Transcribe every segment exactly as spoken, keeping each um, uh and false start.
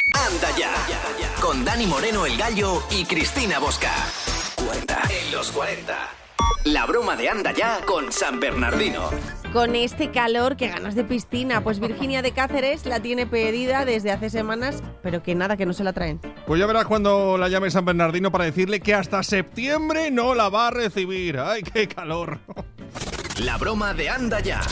Anda ya, con Dani Moreno el Gallo y Cristina Bosca. cuarenta en los cuarenta. La broma de Anda ya con San Bernardino. Con este calor, qué ganas de piscina. Pues Virginia de Cáceres la tiene pedida desde hace semanas, pero que nada, que no se la traen. Pues ya verás cuando la llame San Bernardino para decirle que hasta septiembre no la va a recibir. ¡Ay, qué calor! La broma de Anda ya.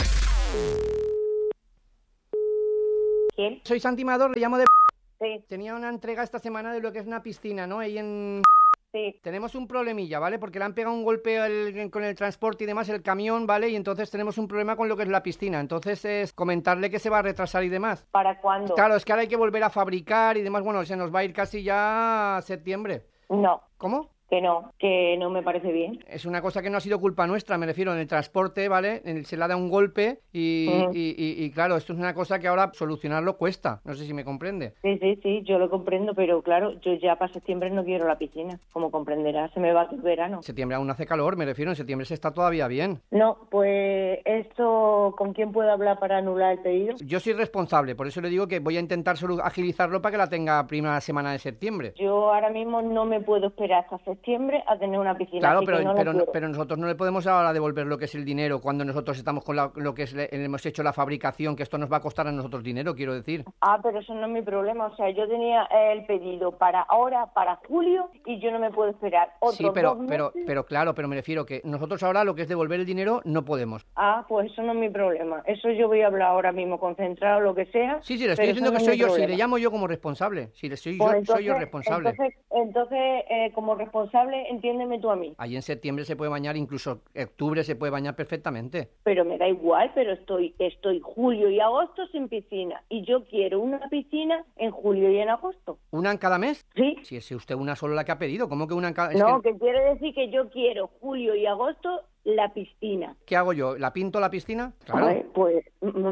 ¿Quién? Soy Santi Mador, le llamo de... Sí, Tenía una entrega esta semana de lo que es una piscina, ¿no? Ahí en... sí. Tenemos un problemilla, ¿vale? Porque le han pegado un golpe al- con el transporte y demás, el camión, ¿vale? Y entonces tenemos un problema con lo que es la piscina. Entonces es comentarle que se va a retrasar y demás. ¿Para cuándo? Claro, es que ahora hay que volver a fabricar y demás. Bueno, se nos va a ir casi ya a septiembre. No, ¿Cómo? que no, que no me parece bien. Es una cosa que no ha sido culpa nuestra, me refiero, en el transporte, ¿vale? En el- se le ha dado un golpe y, Ujú. y, y- y, claro, esto es una cosa que ahora solucionarlo cuesta. No sé si me comprende. Sí, sí, sí, yo lo comprendo, pero claro, yo ya para septiembre no quiero la piscina. Como comprenderás, se me va el verano. En septiembre aún hace calor, me refiero, en septiembre se está todavía bien. No, pues esto, ¿con quién puedo hablar para anular el pedido? Yo soy responsable, por eso le digo que voy a intentar solu- agilizarlo para que la tenga primera semana de septiembre. Yo ahora mismo no me puedo esperar hasta septiembre a tener una piscina. Claro, así pero, que no la pero, no- quiero. pero nosotros no le podemos ahora devolver lo que es el dinero cuando nosotros estamos con la- lo que es le- hemos hecho la fabricación, que esto nos va a costar a nosotros dinero, quiero decir. Ah, pero eso no es mi problema. O sea, yo tenía el pedido para ahora, para julio, y yo no me puedo esperar otros Sí, pero, dos pero, meses. pero claro, pero me refiero que nosotros ahora lo que es devolver el dinero no podemos. Ah, pues eso no es mi problema. Eso yo voy a hablar ahora mismo, concentrado, lo que sea. Sí, sí, le estoy pero diciendo eso que no soy es mi yo, si problema. le llamo yo como responsable, si le soy Pues yo, entonces, soy yo responsable. Entonces, entonces eh, como responsable, entiéndeme tú a mí. Ahí en septiembre se puede bañar, incluso octubre se puede bañar perfectamente. Pero me da igual, pero estoy estoy julio y agosto sin piscina. Y yo quiero una piscina en julio y en agosto. ¿Una en cada mes? ¿Sí? Si es usted una sola la que ha pedido, ¿cómo que una en cada...? Es No, que- que quiere decir que yo quiero julio y agosto la piscina. ¿Qué hago yo? ¿La pinto la piscina? Claro. Ay, pues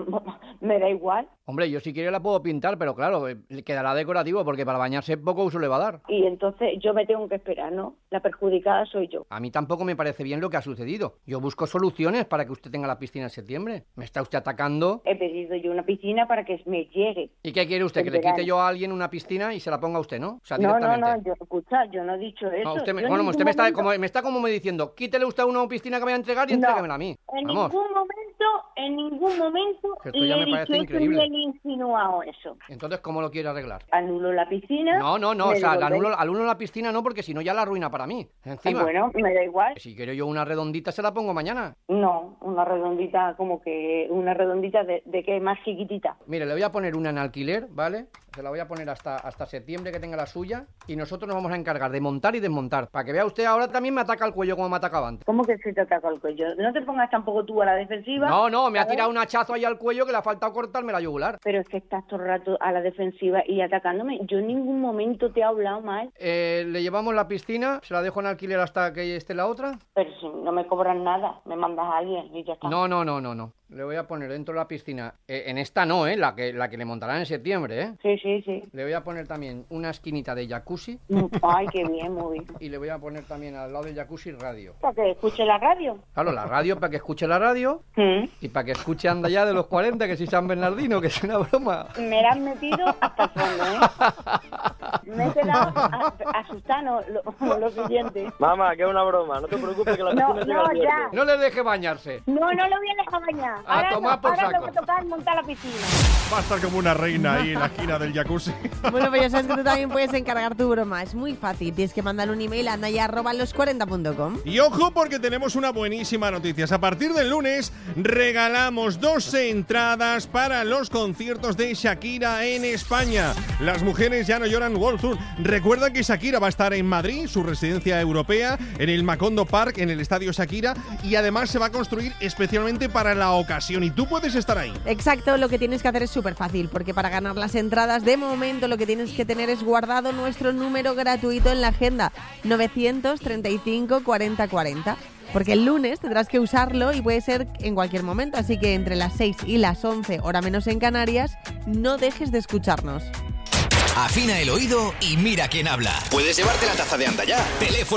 me da igual. Hombre, yo si quiere la puedo pintar, pero claro, eh, le quedará decorativo porque para bañarse poco uso le va a dar. Y entonces yo me tengo que esperar, ¿no? La perjudicada soy yo. A mí tampoco me parece bien lo que ha sucedido. Yo busco soluciones para que usted tenga la piscina en septiembre. Me está usted atacando. He pedido yo una piscina para que me llegue. ¿Y qué quiere usted? En ¿Que le verano. quite yo a alguien una piscina y se la ponga a usted, no? O sea, No, no, directamente. no, yo, escucha, yo no he dicho eso. No, usted me, Yo en bueno, ningún usted me está, momento- como, me está como me diciendo, quítele usted una piscina que me va a entregar y No, entréguemela a mí. En Vamos. ningún momento, en ningún momento Que esto ya le me he parece dicho eso increíble. ni le he insinuado eso. Entonces, ¿cómo lo quiere arreglar? Anulo la piscina. No, no, no, o me sea, la devolvéis- anulo, anulo la piscina no, porque si no ya la arruina para mí. Encima. Bueno, me da igual. Si quiero yo una redondita, se la pongo mañana. No, una redondita, como que una redondita de, de que más chiquitita. Mire, le voy a poner una en alquiler, ¿vale? Se la voy a poner hasta, hasta septiembre que tenga la suya. Y nosotros nos vamos a encargar de montar y desmontar. Para que vea usted, ahora también me ataca el cuello como me atacaba antes. ¿Cómo que se te ataca el cuello? No te pongas tampoco tú a la defensiva. No, no, me ha ¿sabes? tirado un hachazo ahí al cuello que le ha faltado cortarme la yugular. Pero es que estás todo el rato a la defensiva y atacándome. Yo en ningún momento te he hablado mal. Eh, le llevamos la piscina, se la dejo en alquiler hasta que esté la otra. Pero si no me cobran nada, me mandas a alguien y ya está. No, no, no, no, no. Le voy a poner dentro de la piscina. Eh, en esta no, ¿eh? La que, la que le montarán en septiembre, ¿eh? Sí, sí, sí. Le voy a poner también una esquinita de jacuzzi. Ay, qué bien, muy bien. Y le voy a poner también al lado del jacuzzi radio. Para que escuche la radio. Claro, la radio para que escuche la radio ¿Mm? y para que escuche Anda ya de los cuarenta, que si San Bernardino, que es una broma. Me la has metido hasta el fondo, ¿eh? Me he quedado a- asustada, no, lo, lo siguiente. Mamá, que es una broma, no te preocupes que la No, piscina llega no, al viernes. ya. No le deje bañarse. No, no lo voy a dejar bañar. A Ahora, tomar no, por ahora saco. me va a tocar montar la piscina. Va a estar como una reina ahí en la esquina del jacuzzi. Bueno, pues ya sabes que tú también puedes encargar tu broma. Es muy fácil. Tienes que mandar un email a andaya arroba los cuarenta punto com. Y ojo, porque tenemos una buenísima noticia. A partir del lunes regalamos dos entradas para los conciertos de Shakira en España. Las mujeres ya no lloran World Tour. Recuerda que Shakira va a estar en Madrid, su residencia europea, en el Macondo Park, en el Estadio Shakira, y además se va a construir especialmente para la ocasión. Y tú puedes estar ahí. Exacto, lo que tienes que hacer es súper fácil, porque para ganar las entradas, de momento lo que tienes que tener es guardado nuestro número gratuito en la agenda, novecientos treinta y cinco cuarenta cuarenta. Porque el lunes tendrás que usarlo y puede ser en cualquier momento, así que entre las seis y las once, hora menos en Canarias, no dejes de escucharnos. Afina el oído y mira quién habla. Puedes llevarte la taza de Anda ya. Teléfono